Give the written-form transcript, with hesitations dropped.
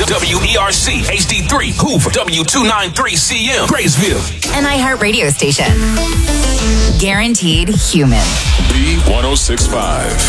WERC HD3 Hoover, W293CM Graysville. An iHeartRadio station. Guaranteed human. B1065.